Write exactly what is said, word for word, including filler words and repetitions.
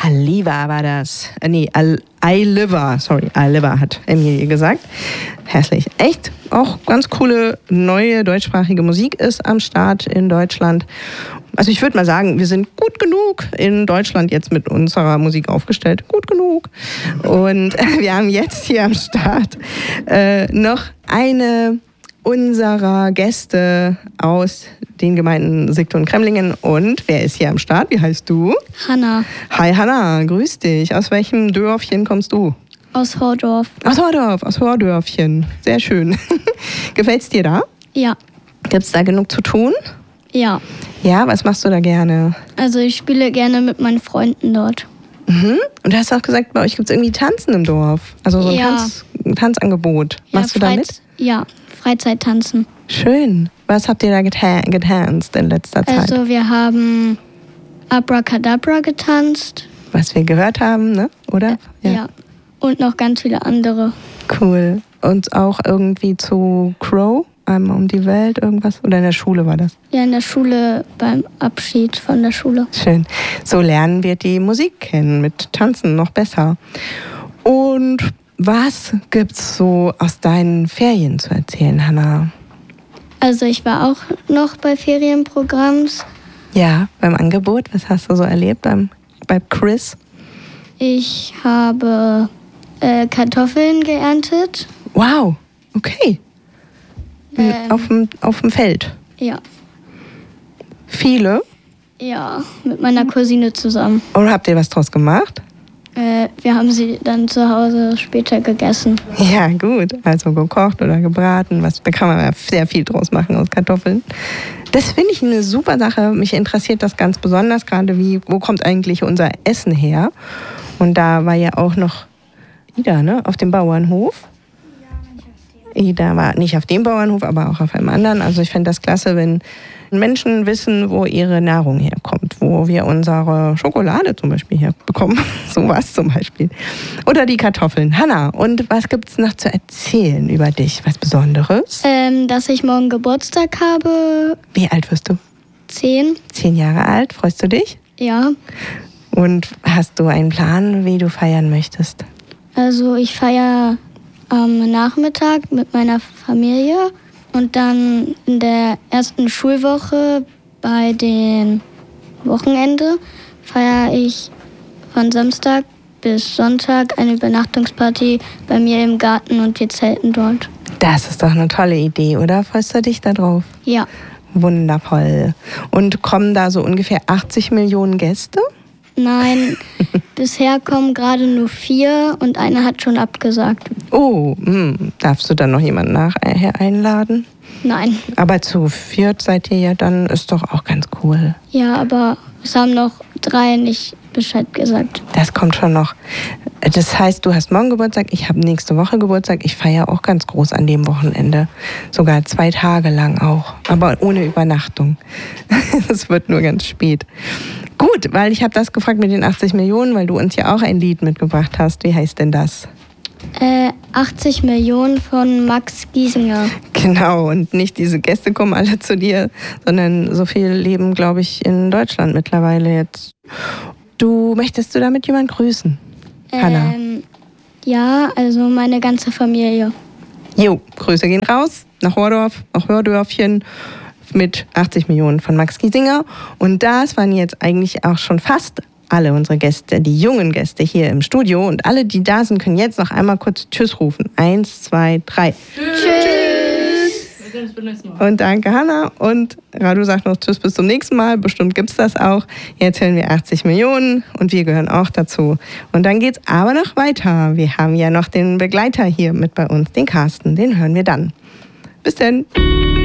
Aliva war das. Äh, nee, Al- Aliva, sorry, Aliva hat Emilie gesagt. Hässlich. Echt auch ganz coole neue deutschsprachige Musik ist am Start in Deutschland. Also ich würde mal sagen, wir sind gut genug in Deutschland jetzt mit unserer Musik aufgestellt. Gut genug. Und wir haben jetzt hier am Start äh, noch eine unserer Gäste aus den Gemeinden Sigtun und Kremlingen. Und wer ist hier am Start? Wie heißt du? Hanna. Hi Hanna, grüß dich. Aus welchem Dörfchen kommst du? Aus Hordorf. Aus Hordorf, aus Hordörfchen. Sehr schön. Gefällt's dir da? Ja. Gibt's da genug zu tun? Ja. Ja, was machst du da gerne? Also ich spiele gerne mit meinen Freunden dort. Mhm. Und du hast auch gesagt, bei euch gibt es irgendwie Tanzen im Dorf. Also so ein, Ja. Tanz, ein Tanzangebot. Ja, Machst du da mit? Ja, Freizeittanzen. Schön. Was habt ihr da geta- getanzt in letzter Zeit? Also wir haben Abracadabra getanzt. Was wir gehört haben, ne? Oder? Ja. ja. Und noch ganz viele andere. Cool. Und auch irgendwie zu Crow, einmal um die Welt, irgendwas? Oder in der Schule war das? Ja, in der Schule beim Abschied von der Schule. Schön. So lernen wir die Musik kennen, mit Tanzen noch besser. Und was gibt's so aus deinen Ferien zu erzählen, Hanna? Also ich war auch noch bei Ferienprogramms. Ja, beim Angebot. Was hast du so erlebt beim, beim Chris? Ich habe äh, Kartoffeln geerntet. Wow, okay. Ähm, auf, dem, auf dem Feld. Ja. Viele? Ja, mit meiner Cousine zusammen. Und habt ihr was draus gemacht? Äh, wir haben sie dann zu Hause später gegessen. Ja, gut. Also gekocht oder gebraten. Was, da kann man ja sehr viel draus machen aus Kartoffeln. Das finde ich eine super Sache. Mich interessiert das ganz besonders, gerade wie, wo kommt eigentlich unser Essen her? Und da war ja auch noch Ida, ne, auf dem Bauernhof. Ida war nicht auf dem Bauernhof, aber auch auf einem anderen. Also ich finde das klasse, wenn Menschen wissen, wo ihre Nahrung herkommt, wo wir unsere Schokolade zum Beispiel herbekommen. Sowas zum Beispiel. Oder die Kartoffeln. Hanna, und was gibt es noch zu erzählen über dich? Was Besonderes? Ähm, dass ich morgen Geburtstag habe. Wie alt wirst du? Zehn. Zehn Jahre alt. Freust du dich? Ja. Und hast du einen Plan, wie du feiern möchtest? Also ich feiere am Nachmittag mit meiner Familie und dann in der ersten Schulwoche bei dem Wochenende feiere ich von Samstag bis Sonntag eine Übernachtungsparty bei mir im Garten und wir zelten dort. Das ist doch eine tolle Idee, oder? Freust du dich da drauf? Ja. Wundervoll. Und kommen da so ungefähr achtzig Millionen Gäste? Nein, bisher kommen gerade nur vier und einer hat schon abgesagt. Oh, mh. Darfst du dann noch jemanden nachher einladen? Nein. Aber zu viert seid ihr ja dann, ist doch auch ganz cool. Ja, aber es haben noch drei nicht Bescheid gesagt. Das kommt schon noch. Das heißt, du hast morgen Geburtstag, ich habe nächste Woche Geburtstag. Ich feiere auch ganz groß an dem Wochenende. Sogar zwei Tage lang auch, aber ohne Übernachtung. Es wird nur ganz spät. Gut, weil ich habe das gefragt mit den achtzig Millionen, weil du uns ja auch ein Lied mitgebracht hast. Wie heißt denn das? Äh, achtzig Millionen von Max Giesinger. Genau, und nicht diese Gäste kommen alle zu dir, sondern so viel leben, glaube ich, in Deutschland mittlerweile jetzt. Du, möchtest du damit jemanden grüßen, Hanna? Ähm, ja, also meine ganze Familie. Jo, Grüße gehen raus nach Hordorf, nach Hördörfchen mit achtzig Millionen von Max Giesinger. Und das waren jetzt eigentlich auch schon fast alle unsere Gäste, die jungen Gäste hier im Studio. Und alle, die da sind, können jetzt noch einmal kurz Tschüss rufen. Eins, zwei, drei. Tschüss! Und danke, Hanna. Und Radu sagt noch Tschüss, bis zum nächsten Mal. Bestimmt gibt es das auch. Jetzt hören wir achtzig Millionen und wir gehören auch dazu. Und dann geht's aber noch weiter. Wir haben ja noch den Begleiter hier mit bei uns, den Carsten. Den hören wir dann. Bis denn.